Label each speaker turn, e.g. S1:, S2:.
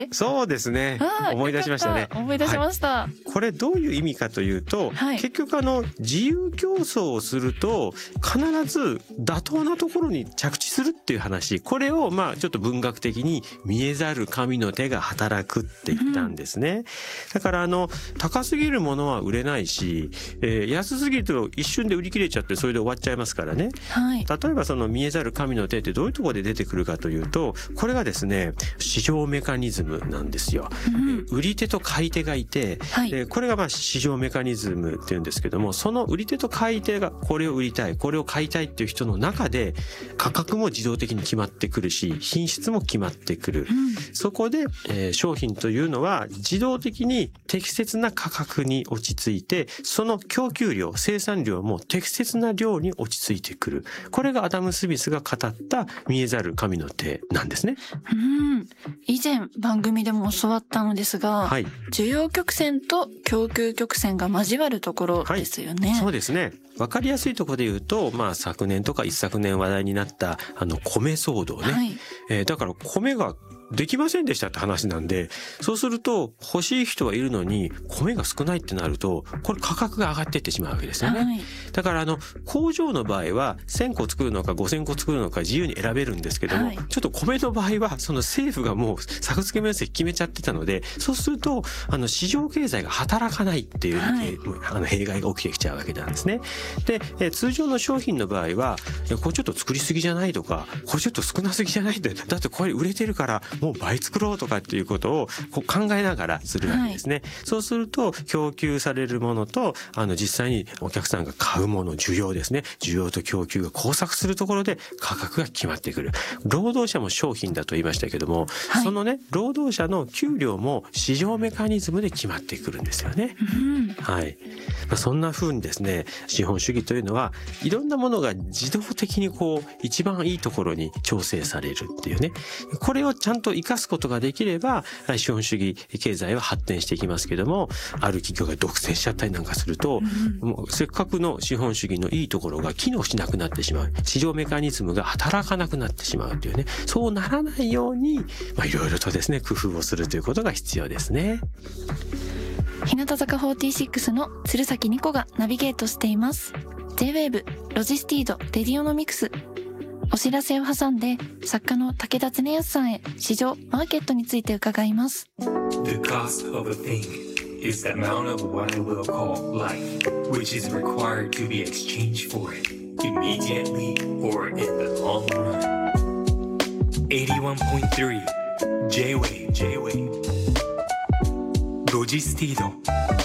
S1: そうですね。思い出しましたね。
S2: 思い出しました。
S1: これどういう意味かというと、結局自由競争をすると必ず妥当なところに着地するっていう話、これをちょっと文学的に見えざる神の手が働くって言ったんですね。だから高すぎるものは売れないし、安すぎると一瞬で売り切れちゃってそれで終わっちゃいますからね。例えばその見えざる神の手ってどういうところで出てくるかというと、これがですね、市場メカニズムなんですよ。売り手と買い手がいて、これが市場メカニズムっていうんですけども、その売り手と買い手がこれを売りたい、これを買いたいっていう人の中で価格も自動的に決まってくるし、品質も決まってくる。そこで、商品というのは自動的に適切な価格に落ち着いて、その供給量、生産量も適切な量に落ち着いてくる。これがアダム・スミスが語った見えざる神の手なんですね。
S2: 以前番組でも教わったのですが、需要曲線と供給曲線が交わるところですよね。
S1: そうですね。わかりやすいところで言うと、昨年とか一昨年話題になった米騒動ね。だから米ができませんでしたって話なんで、そうすると欲しい人はいるのに米が少ないってなると、これ価格が上がっていってしまうわけですよね。だから工場の場合は1000個作るのか5000個作るのか自由に選べるんですけども、ちょっと米の場合はその政府がもう作付け面積決めちゃってたので、そうすると市場経済が働かないっていう弊害が起きてきちゃうわけなんですね。で、通常の商品の場合は、これちょっと作りすぎじゃないとか、これちょっと少なすぎじゃないって、だってこれ売れてるからもう倍作ろうとかっていうことを考えながらするわけですね。そうすると供給されるものと実際にお客さんが買うもの、需要ですね。需要と供給が交錯するところで価格が決まってくる。労働者も商品だと言いましたけども、そのね、労働者の給料も市場メカニズムで決まってくるんですよね。そんな風にですね、資本主義というのはいろんなものが自動的に一番いいところに調整されるっていうね。これをちゃんと生かすことができれば資本主義経済は発展していきますけども、ある企業が独占しちゃったりなんかすると、もうせっかくの資本主義のいいところが機能しなくなってしまう。市場メカニズムが働かなくなってしまうというね。そうならないようにいろいろとですね、工夫をするということが必要ですね。
S2: 日向坂46の鶴崎ニコがナビゲートしています。 J-Wave ロジスティードレディオノミクス。お知らせを挟んで作家の武田恒康さんへ市場マーケットについて伺います。
S3: The cost of a thing is the amount of what I will call life, which is required to be exchanged for it, immediately or in the long run. 81.3 J-Wave ロジスティード